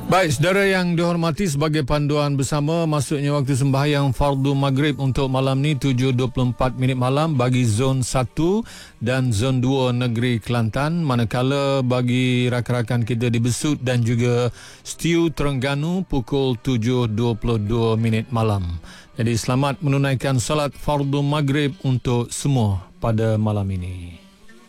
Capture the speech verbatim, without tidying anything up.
Baik, saudara yang dihormati, sebagai panduan bersama, masuknya waktu sembahyang fardu maghrib untuk malam ni tujuh dua puluh empat minit malam bagi zon satu dan zon dua negeri Kelantan, manakala bagi rakan-rakan kita di Besut dan juga Stiu Terengganu pukul tujuh dua puluh dua minit malam. Jadi selamat menunaikan solat fardu maghrib untuk semua pada malam ini.